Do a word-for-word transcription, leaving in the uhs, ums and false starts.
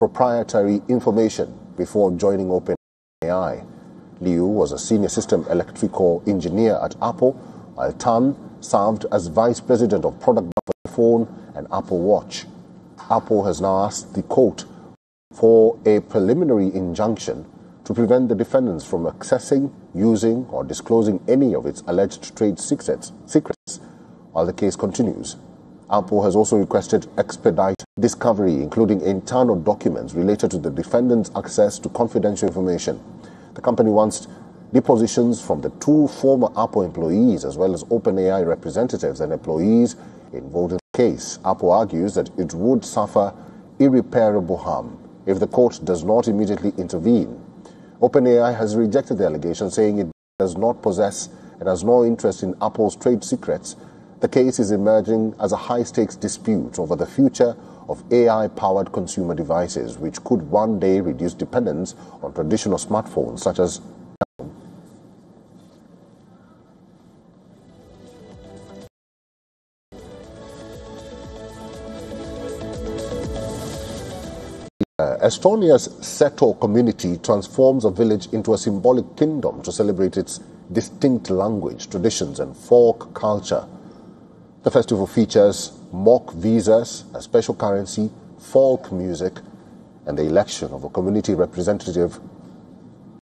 proprietary information before joining OpenAI. Liu was a senior system electrical engineer at Apple, while Tan served as vice president of product for the phone and Apple Watch. Apple has now asked the court for a preliminary injunction to prevent the defendants from accessing, using, or disclosing any of its alleged trade secrets, secrets while the case continues. Apple has also requested expedite discovery, including internal documents related to the defendants' access to confidential information. The company wants depositions from the two former Apple employees as well as OpenAI representatives and employees involved in the case. Apple argues that it would suffer irreparable harm if the court does not immediately intervene. OpenAI has rejected the allegation, saying it does not possess and has no interest in Apple's trade secrets. The case is emerging as a high-stakes dispute over the future of A I-powered consumer devices, which could one day reduce dependence on traditional smartphones such as Estonia's Seto community transforms a village into a symbolic kingdom to celebrate its distinct language, traditions, and folk culture. The festival features mock visas, a special currency, folk music, and the election of a community representative